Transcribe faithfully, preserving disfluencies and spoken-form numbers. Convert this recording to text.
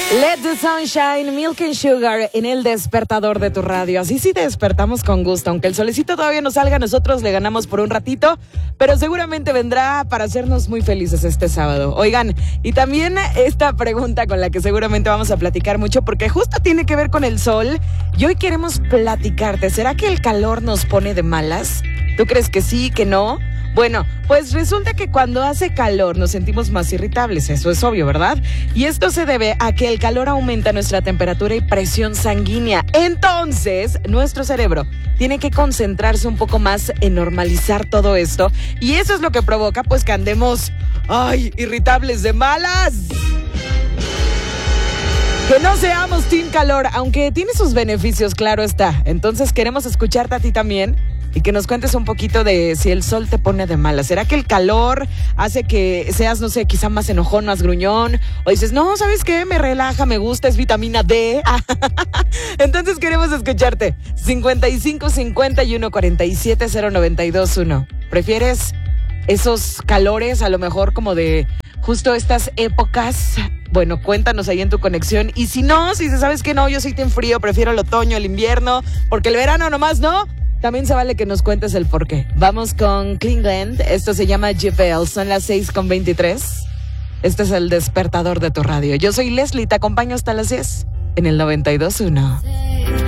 Let the sunshine, milk and sugar en el despertador de tu radio. Así sí te despertamos con gusto. Aunque el solecito todavía no salga, nosotros le ganamos por un ratito, pero seguramente vendrá para hacernos muy felices este sábado. Oigan, y también esta pregunta con la que seguramente vamos a platicar mucho, porque justo tiene que ver con el sol. Y hoy queremos platicarte. ¿Será que el calor nos pone de malas? ¿Tú crees que sí, que no? Bueno, pues resulta que cuando hace calor nos sentimos más irritables, eso es obvio, ¿verdad? Y esto se debe a que el calor aumenta nuestra temperatura y presión sanguínea. Entonces, nuestro cerebro tiene que concentrarse un poco más en normalizar todo esto. Y eso es lo que provoca, pues, que andemos, ¡ay!, irritables de malas. Que no seamos team calor, aunque tiene sus beneficios, claro está. Entonces queremos escucharte a ti también y que nos cuentes un poquito de si el sol te pone de malas. ¿Será que el calor hace que seas, no sé, quizá más enojón, más gruñón? O dices, no, ¿sabes qué? Me relaja, me gusta, es vitamina D. Entonces queremos escucharte. cincuenta y cinco, cincuenta y uno, cuarenta y siete, cero noventa y dos, uno. ¿Prefieres esos calores a lo mejor como de justo estas épocas? Bueno, cuéntanos ahí en tu conexión. Y si no, si sabes que no, yo sí te enfrío, prefiero el otoño, el invierno, porque el verano nomás no, también se vale que nos cuentes el por qué. Vamos con Klingland, esto se llama Jebel, son las seis con veintitrés. Este es el despertador de tu radio. Yo soy Leslie, te acompaño hasta las diez en el noventa y dos punto uno.